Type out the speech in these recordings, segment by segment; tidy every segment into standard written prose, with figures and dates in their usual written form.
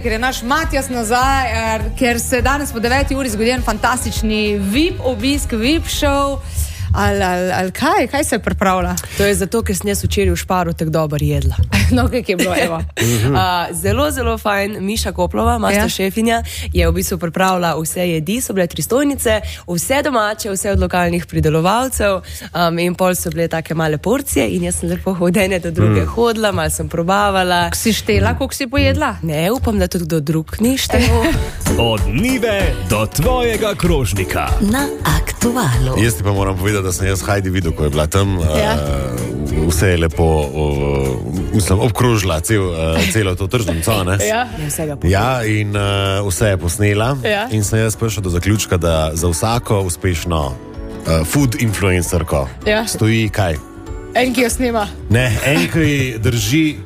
ker je naš Matjas nazaj, ker se danes po 9. uri zgodi en fantastični VIP obisk, VIP show. Ali kaj se pripravlja? To je zato, ker sem jaz včeraj v Šparu tako dobro jedla. No, kaj je bilo, evo. Zelo, zelo fajn. Miša Koplova, master šefinja, je v bistvu pripravila vse jedi, so bile 3 stojnice, vse domače, vse od lokalnih pridelovalcev, in pol so bile take male porcije in jaz sem lepo od ene do druge hodila, malo sem probavala. Si štela, koliko si pojedla? Ne, upam, da tudi kdo drug ni štel. Od njive do tvojega krožnika. Na Aktualu. Jaz ti pa moram povedati, da sem jaz Heidi videl, ko je bila tam. Vse je lepo, mislim, obkrožila celo to tržnico, ne? Ja, in vse je posnela. In sem jaz prišel do zaključka, da za vsako uspešno food influencerko stoji kaj? En, ki jo snima. Ne, en, ki drži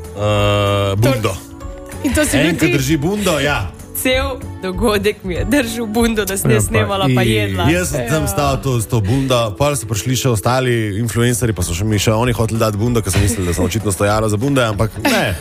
bundo. In to si bil ti? En, ki drži bundo, ja. Cel dogodek mi je držal bundo, da sem snemala pa jedla. Jaz sem tam stal s to bundo, pa so prišli še ostali influencerji, pa so mi še oni hoteli dati bundo, ker sem mislil, da sem očitno stojala za bunde, ampak ne.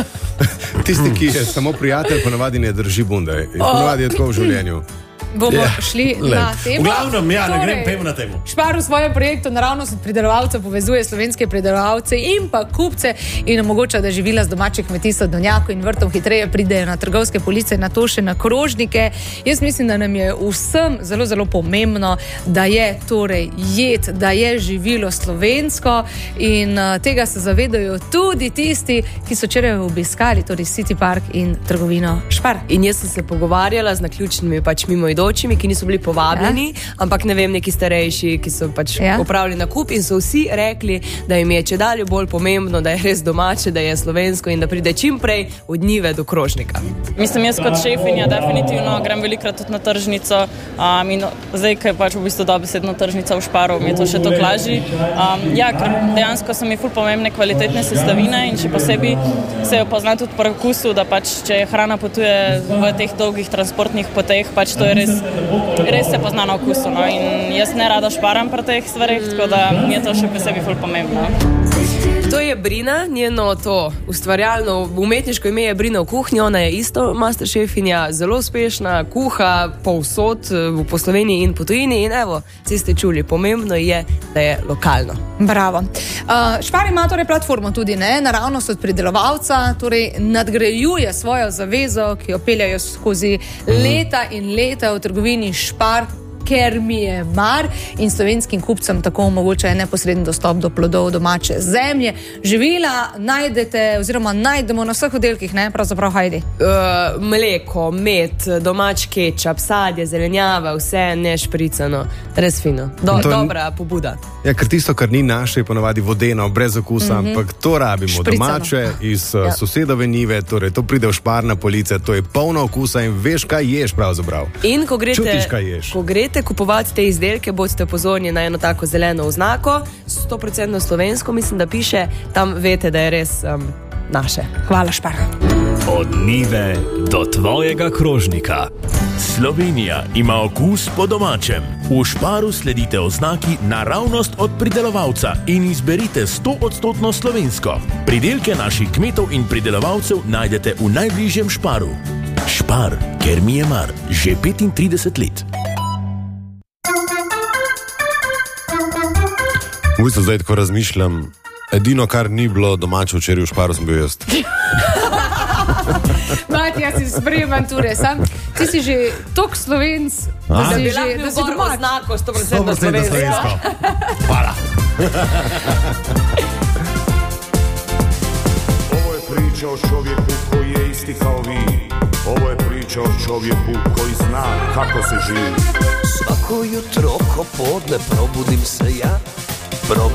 Tisti, ki je samo prijatelj, ponavadi ne drži bunde. Ponavadi je tako v življenju. Bomo šli na temo. V glavnem, ne grem pejmo na temo. Špar v svojem projektu naravnost od pridelovalcev povezuje slovenske pridelovalce in pa kupce in omogoča, da živila z domačih kmetijstva, donjakov in vrtov hitreje pridejo na trgovske police, na to še na krožnike. Jaz mislim, da nam je vsem zelo, zelo pomembno, da je torej jed, da je živilo slovensko in tega se zavedajo tudi tisti, ki so včeraj obiskali torej City Park in trgovino Špar. In jaz sem se pogovarjala z naključnimi mimoidočimi, ki niso bili povabljeni, ampak ne vem, neki starejši, ki so pač opravili nakup in so vsi rekli, da jim je čedalje bolj pomembno, da je res domače, da je slovensko in da pride čim prej od njive do krožnika. Mislim, jaz kot šefinja definitivno grem velikrat tudi na tržnico in zdaj, ker pač v bistvu dobesedno tržnica v Šparu, mi je to še toliko lažje. Ker dejansko so mi ful pomembne kvalitetne sestavine in še posebej se jo pozna tudi po okusu, da pač, če hrana potuje v teh dolgih transportnih poteh, pač to je res se pozna na okusu, no, in jaz ne rada šparam pri teh stvarih, tako da mi je to še posebej ful pomembno. To je Brina, njeno to ustvarjalno umetniško ime je Brina v kuhinji, ona je isto master šefinja, zelo uspešna, kuha povsod po Sloveniji in po tujini in evo, vsi ste čuli, pomembno je, da je lokalno. Bravo. Špar ima torej platformo tudi, ne, naravnost od pridelovalca, torej nadgrajuje svojo zavezo, ki jo peljajo skozi leta in leta v trgovini Špar, ker mi je mar in slovenskim kupcem tako omogočajo neposreden dostop do plodov domače zemlje. Živila najdete oziroma najdemo na vseh oddelkih, ne? Pravzaprav, Heidi. Mleko, med, domač kečap, sadje, zelenjava, vse nešpricano. Res fino. Dobra pobuda. Ja, ker tisto, kar ni naše, je ponavadi vodeno, brez okusa, ampak to rabimo špricano. Domače iz sosedove njive, torej to pride v Špar na police, to je polno okusa in veš, kaj ješ pravzaprav. In ko čutiš, kaj ješ. Ko greste kupovati te izdelke, bodite pozorni na eno tako zeleno oznako, 100% slovensko, mislim, da piše, tam veste, da je res naše. Hvala, Špar. Od njive do tvojega krožnika. Slovenija ima okus po domačem. V Šparu sledite oznaki naravnost od pridelovalca in izberite 100% slovensko. Pridelke naših kmetov in pridelovalcev najdete v najbližjem Šparu. Špar, ker mi je mar, že 35 let. V bistvu zdaj, ko razmišljam, edino, kar ni bilo domače včeraj v Šparu, sem bil jaz. Matija, si sprejeman ture, ti si že tok Slovenc, da si domač. Oznako 100% slovensko. Hvala. Ovo je priča o čovjeku koji je isti kao vi. Ovo je priča o čovjeku koji zna kako se živi. Svako jutro ko podne probudim se ja.